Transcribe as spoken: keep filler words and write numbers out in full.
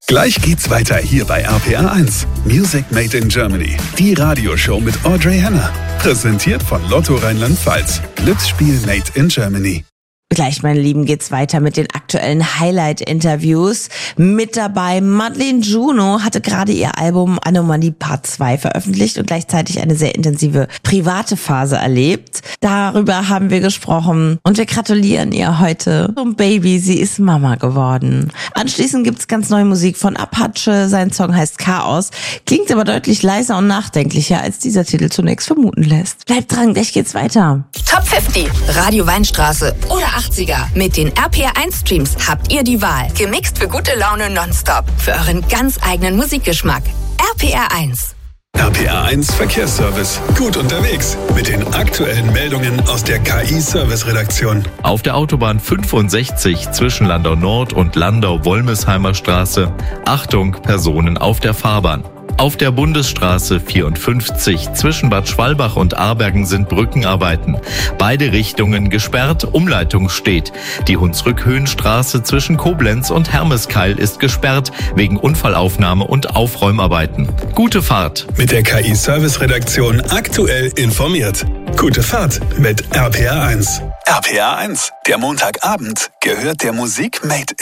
Gleich geht's weiter hier bei R P R eins. Music Made in Germany. Die Radioshow mit Audrey Henner. Präsentiert von Lotto Rheinland-Pfalz. Glücksspiel Made in Germany. Gleich, meine Lieben, geht's weiter mit den aktuellen Highlight-Interviews. Mit dabei Madeleine Juno hatte gerade ihr Album Anomalie Part zwei veröffentlicht und gleichzeitig eine sehr intensive private Phase erlebt. Darüber haben wir gesprochen und wir gratulieren ihr heute zum Baby. Sie ist Mama geworden. Anschließend gibt's ganz neue Musik von Apache. Sein Song heißt Chaos, klingt aber deutlich leiser und nachdenklicher, als dieser Titel zunächst vermuten lässt. Bleibt dran, gleich geht's weiter. Top fünfzig, Radio Weinstraße oder achtziger. Mit den R P R eins Streams habt ihr die Wahl. Gemixt für gute Laune nonstop. Für euren ganz eigenen Musikgeschmack. R P R eins. R P R eins Verkehrsservice. Gut unterwegs mit den aktuellen Meldungen aus der K I-Service-Redaktion. Auf der Autobahn fünfundsechzig zwischen Landau Nord und Landau-Wolmesheimer Straße. Achtung, Personen auf der Fahrbahn. Auf der Bundesstraße vierundfünfzig zwischen Bad Schwalbach und Aarbergen sind Brückenarbeiten. Beide Richtungen gesperrt, Umleitung steht. Die Hunsrück-Höhenstraße zwischen Koblenz und Hermeskeil ist gesperrt wegen Unfallaufnahme und Aufräumarbeiten. Gute Fahrt. Mit der K I-Service-Redaktion aktuell informiert. Gute Fahrt mit R P R eins. R P R eins. Der Montagabend gehört der Musik Made